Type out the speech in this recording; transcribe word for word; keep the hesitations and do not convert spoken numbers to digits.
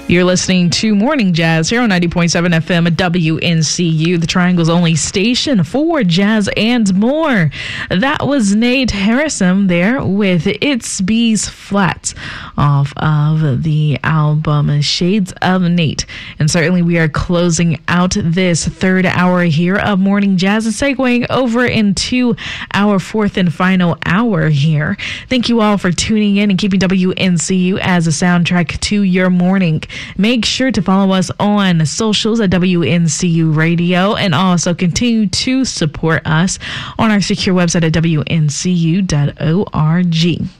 You're listening to Morning Jazz here on ninety point seven F M W N C U, the Triangle's only station for jazz and more. That was Nate Harrison there with It's Bees Flat off of the album Shades of Nate. And certainly we are closing out this third hour here of Morning Jazz and segueing over into our fourth and final hour here. Thank you all for tuning in and keeping W N C U as a soundtrack to your morning. Make sure to follow us on socials at W N C U Radio and also continue to support us on our secure website at W N C U dot org.